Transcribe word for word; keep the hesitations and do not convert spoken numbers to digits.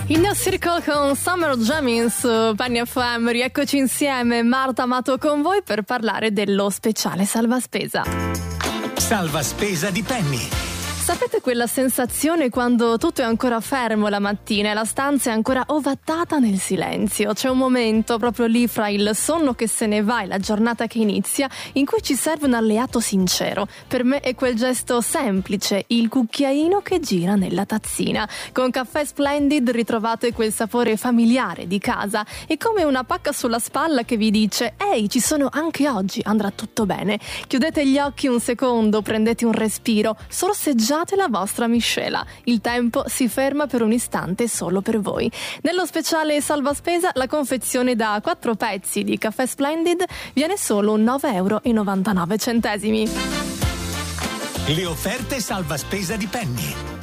In Circle con Summer Jamming su Penny F M. Rieccoci insieme, Marta Amato con voi per parlare dello speciale Salva Spesa. Salva Spesa di Penny. Sapete quella sensazione quando tutto è ancora fermo la mattina e la stanza è ancora ovattata nel silenzio? C'è un momento proprio lì fra il sonno che se ne va e la giornata che inizia in cui ci serve un alleato sincero. Per me è quel gesto semplice, il cucchiaino che gira nella tazzina. Con Caffè Splendid ritrovate quel sapore familiare di casa. È come una pacca sulla spalla che vi dice: ehi, ci sono anche oggi, andrà tutto bene. Chiudete gli occhi un secondo, prendete un respiro, sorseggiate la vostra miscela. Il tempo si ferma per un istante solo per voi. Nello speciale Salva Spesa la confezione da quattro pezzi di Caffè Splendid viene solo nove euro e novantanove centesimi. Le offerte Salva Spesa di Penny.